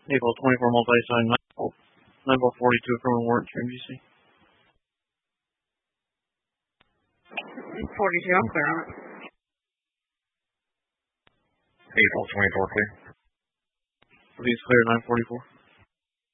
April 24 multi-sign 942 criminal warrant for MGC. 42, I'm clear on it. April 24 clear. Please clear 944.